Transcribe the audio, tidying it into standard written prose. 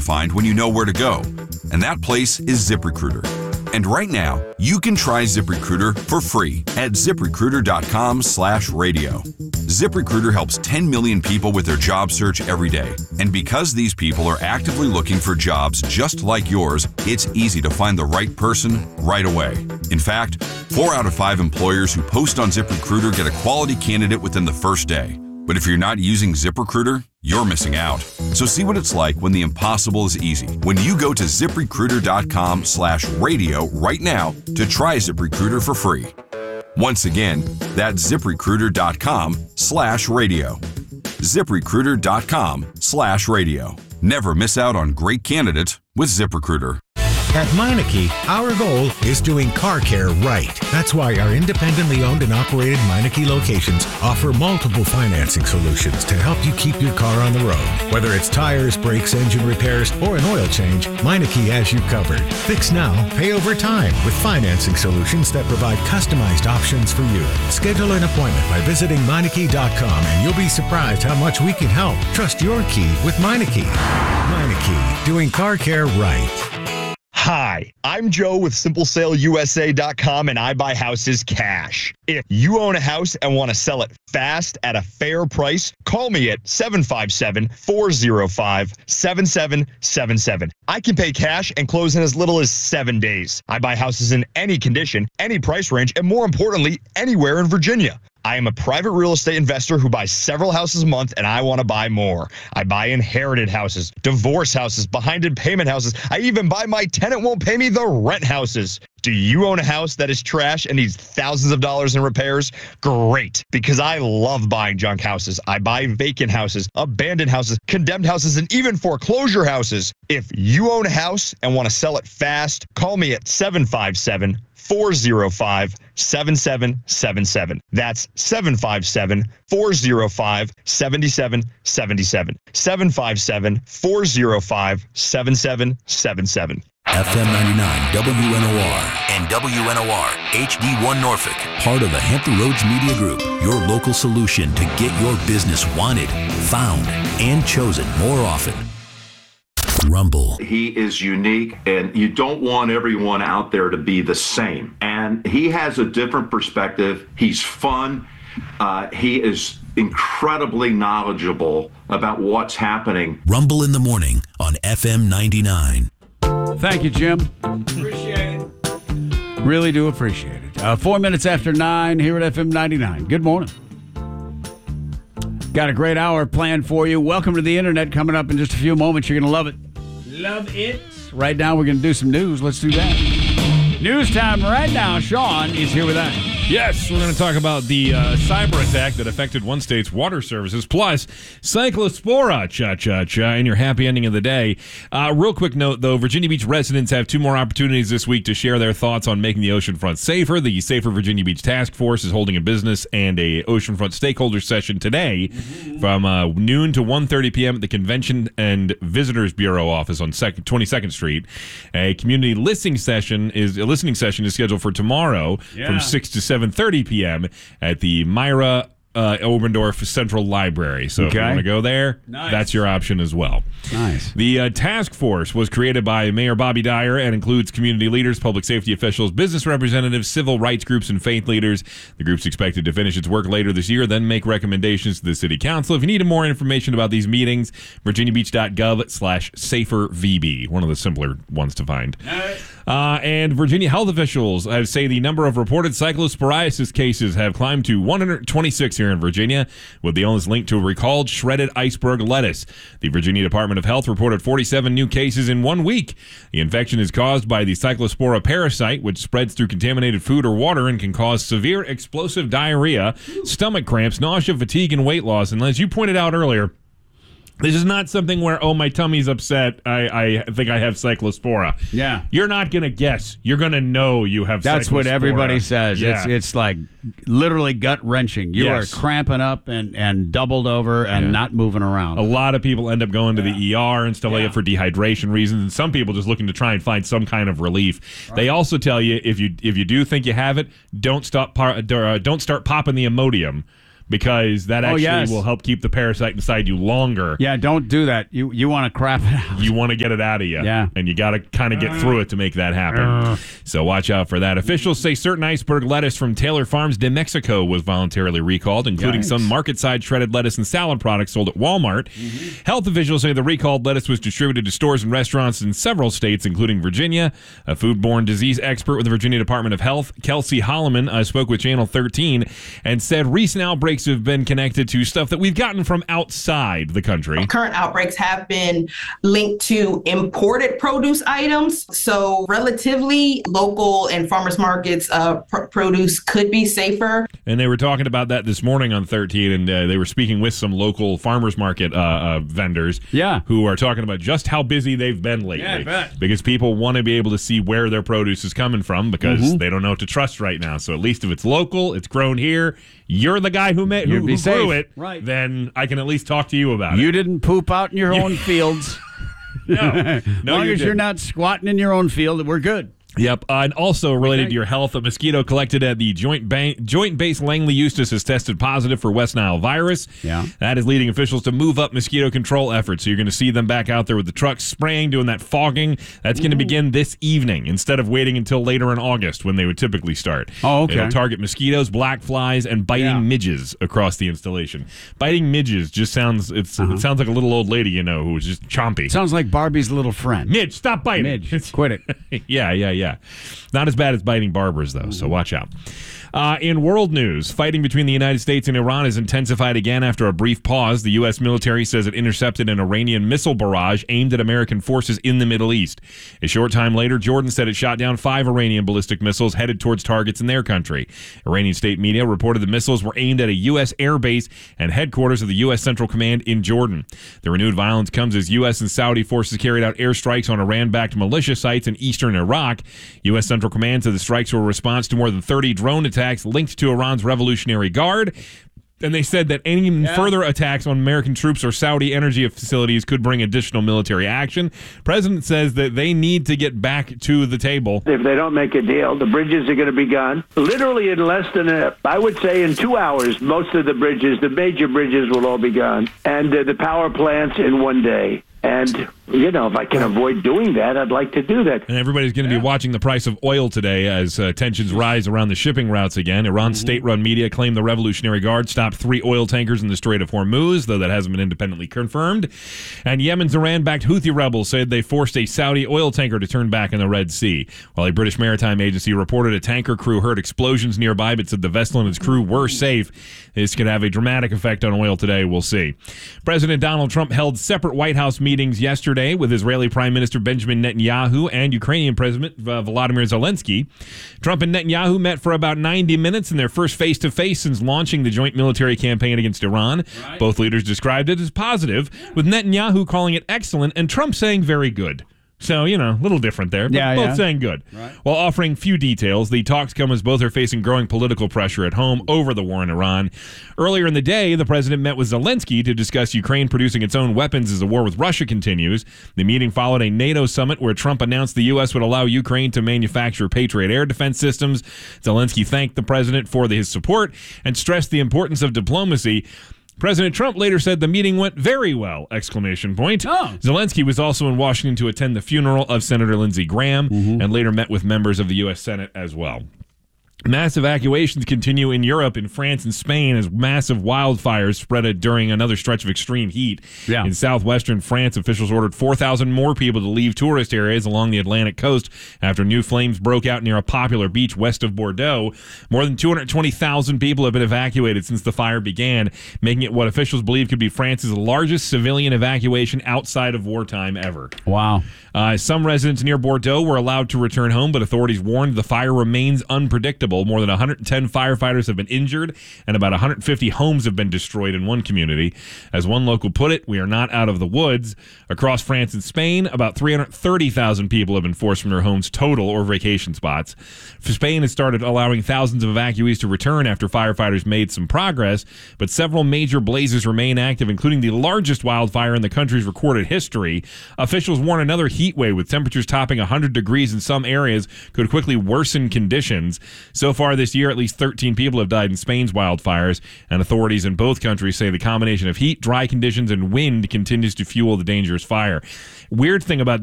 find when you know where to go. And that place is ZipRecruiter. And right now, you can try ZipRecruiter for free at ZipRecruiter.com/radio. ZipRecruiter helps 10 million people with their job search every day. And because these people are actively looking for jobs just like yours, it's easy to find the right person right away. In fact, 4 out of 5 employers who post on ZipRecruiter get a quality candidate within the first day. But if you're not using ZipRecruiter, you're missing out. So see what it's like when the impossible is easy. When you go to ZipRecruiter.com/radio right now to try ZipRecruiter for free. Once again, that's ZipRecruiter.com/radio. ZipRecruiter.com/radio. Never miss out on great candidates with ZipRecruiter. At Meineke, our goal is doing car care right. That's why our independently owned and operated Meineke locations offer multiple financing solutions to help you keep your car on the road. Whether it's tires, brakes, engine repairs, or an oil change, Meineke has you covered. Fix now, pay over time with financing solutions that provide customized options for you. Schedule an appointment by visiting Meineke.com and you'll be surprised how much we can help. Trust your key with Meineke. Meineke, doing car care right. Hi, I'm Joe with SimpleSaleUSA.com, and I buy houses cash. If you own a house and want to sell it fast at a fair price, call me at 757-405-7777. I can pay cash and close in as little as 7 days. I buy houses in any condition, any price range, and more importantly, anywhere in Virginia. I am a private real estate investor who buys several houses a month, and I want to buy more. I buy inherited houses, divorce houses, behind in payment houses. I even buy my tenant won't pay me the rent houses. Do you own a house that is trash and needs thousands of dollars in repairs? Great, because I love buying junk houses. I buy vacant houses, abandoned houses, condemned houses, and even foreclosure houses. If you own a house and want to sell it fast, call me at 757-405-7777. That's 757-405-7777. 757-405-7777. FM 99 WNOR and WNOR HD1 Norfolk. Part of the Hampton Roads Media Group. Your local solution to get your business wanted, found, and chosen more often. Rumble. He is unique, and you don't want everyone out there to be the same. And he has a different perspective. He's fun. He is incredibly knowledgeable about what's happening. Rumble in the morning on FM 99. Thank you, Jim. Appreciate it. Really do appreciate it. 4 minutes after 9 here at FM 99. Good morning. Got a great hour planned for you. Welcome to the internet coming up in just a few moments. You're going to love it. Love it. Right now, we're going to do some news. Let's do that. News time right now. Sean is here with that. Yes, we're going to talk about the cyber attack that affected one state's water services, plus Cyclospora, cha-cha-cha, and your happy ending of the day. Real quick note, though, Virginia Beach residents have 2 more opportunities this week to share their thoughts on making the oceanfront safer. The Safer Virginia Beach Task Force is holding a business and a oceanfront stakeholder session today from noon to 1:30 p.m. at the Convention and Visitors Bureau office on 22nd Street. A community listening session is scheduled for tomorrow from 6 to 7:30 p.m. at the Myra Obendorf Central Library. So if you want to go there, that's your option as well. Nice. The task force was created by Mayor Bobby Dyer and includes community leaders, public safety officials, business representatives, civil rights groups, and faith leaders. The group's expected to finish its work later this year, then make recommendations to the city council. If you need more information about these meetings, virginiabeach.gov/safervb, one of the simpler ones to find. And Virginia health officials say the number of reported cyclosporiasis cases have climbed to 126 here in Virginia, with the illness linked to a recalled shredded iceberg lettuce. The Virginia Department of Health reported 47 new cases in 1 week. The infection is caused by the Cyclospora parasite, which spreads through contaminated food or water and can cause severe explosive diarrhea, stomach cramps, nausea, fatigue, and weight loss. And as you pointed out earlier, this is not something where, my tummy's upset, I think I have Cyclospora. Yeah. You're not going to guess. You're going to know you have That's Cyclospora. what everybody says. Yeah. It's like literally gut-wrenching. You are cramping up and doubled over and not moving around. A lot of people end up going to the ER and stuff like that for dehydration reasons, and some people just looking to try and find some kind of relief. Right. They also tell you, if you do think you have it, don't start popping the Imodium, because that actually will help keep the parasite inside you longer. Yeah, don't do that. You want to crap it out. You want to get it out of you. Yeah. And you got to kind of get through it to make that happen. So watch out for that. Officials say certain iceberg lettuce from Taylor Farms de Mexico was voluntarily recalled, including some market-side shredded lettuce and salad products sold at Walmart. Health officials say the recalled lettuce was distributed to stores and restaurants in several states, including Virginia. A foodborne disease expert with the Virginia Department of Health, Kelsey Holloman, spoke with Channel 13 and said recent outbreaks have been connected to stuff that we've gotten from outside the country. Current outbreaks have been linked to imported produce items. So relatively local and farmers markets produce could be safer. And they were talking about that this morning on 13, and they were speaking with some local farmers market vendors who are talking about just how busy they've been lately. Yeah, I bet. Because people want to be able to see where their produce is coming from because they don't know what to trust right now. So at least if it's local, it's grown here, you're the guy who grew it, then I can at least talk to you about it. You didn't poop out in your own fields. No. As long as you're not squatting in your own field, we're good. Yep, and also related to your health, a mosquito collected at the Joint Base Langley Eustis has tested positive for West Nile virus. Yeah. That is leading officials to move up mosquito control efforts. So you're going to see them back out there with the trucks spraying, doing that fogging. That's going to begin this evening instead of waiting until later in August when they would typically start. Oh, okay. It'll target mosquitoes, black flies, and biting midges across the installation. Biting midges just sounds it sounds like a little old lady, who's just chompy. Sounds like Barbie's little friend. Midge, stop biting. Midge, quit it. Yeah. Not as bad as biting barbers, though, so watch out. In world news, fighting between the United States and Iran has intensified again after a brief pause. The U.S. military says it intercepted an Iranian missile barrage aimed at American forces in the Middle East. A short time later, Jordan said it shot down 5 Iranian ballistic missiles headed towards targets in their country. Iranian state media reported the missiles were aimed at a U.S. air base and headquarters of the U.S. Central Command in Jordan. The renewed violence comes as U.S. and Saudi forces carried out airstrikes on Iran-backed militia sites in eastern Iraq. U.S. Central Command said the strikes were a response to more than 30 drone attacks linked to Iran's Revolutionary Guard. And they said that any further attacks on American troops or Saudi energy facilities could bring additional military action. President says that they need to get back to the table. If they don't make a deal, the bridges are going to be gone. Literally in less than, I would say in 2 hours, most of the bridges, the major bridges will all be gone. And the power plants in 1 day. And, if I can avoid doing that, I'd like to do that. And everybody's going to be watching the price of oil today as tensions rise around the shipping routes again. Iran's state-run media claimed the Revolutionary Guard stopped 3 oil tankers in the Strait of Hormuz, though that hasn't been independently confirmed. And Yemen's Iran-backed Houthi rebels said they forced a Saudi oil tanker to turn back in the Red Sea, while a British maritime agency reported a tanker crew heard explosions nearby but said the vessel and its crew were safe. This could have a dramatic effect on oil today. We'll see. President Donald Trump held separate White House meetings yesterday with Israeli Prime Minister Benjamin Netanyahu and Ukrainian President Volodymyr Zelensky. Trump and Netanyahu met for about 90 minutes in their first face-to-face since launching the joint military campaign against Iran. Right. Both leaders described it as positive, with Netanyahu calling it excellent and Trump saying very good. So, a little different there, but both saying good. Right. While offering few details, the talks come as both are facing growing political pressure at home over the war in Iran. Earlier in the day, the president met with Zelensky to discuss Ukraine producing its own weapons as the war with Russia continues. The meeting followed a NATO summit where Trump announced the U.S. would allow Ukraine to manufacture Patriot air defense systems. Zelensky thanked the president for his support and stressed the importance of diplomacy. President Trump later said the meeting went very well, ! Zelensky was also in Washington to attend the funeral of Senator Lindsey Graham and later met with members of the U.S. Senate as well. Mass evacuations continue in Europe, in France and Spain, as massive wildfires spread during another stretch of extreme heat. Yeah. In southwestern France, officials ordered 4,000 more people to leave tourist areas along the Atlantic coast after new flames broke out near a popular beach west of Bordeaux. More than 220,000 people have been evacuated since the fire began, making it what officials believe could be France's largest civilian evacuation outside of wartime ever. Wow. Some residents near Bordeaux were allowed to return home, but authorities warned the fire remains unpredictable. More than 110 firefighters have been injured, and about 150 homes have been destroyed in one community. As one local put it, we are not out of the woods. Across France and Spain, about 330,000 people have been forced from their homes total or vacation spots. Spain has started allowing thousands of evacuees to return after firefighters made some progress, but several major blazes remain active, including the largest wildfire in the country's recorded history. Officials warn another heat wave with temperatures topping 100 degrees in some areas could quickly worsen conditions. So So far this year, at least 13 people have died in Spain's wildfires, and authorities in both countries say the combination of heat, dry conditions, and wind continues to fuel the dangerous fire. Weird thing about